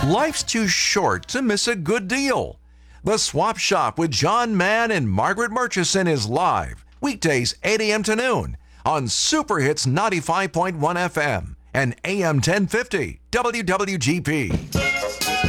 Life's too short to miss a good deal. The Swap Shop with John Mann and Margaret Murchison is live, weekdays 8 a.m. to noon on Super Hits 95.1 FM and AM 1050 WWGP.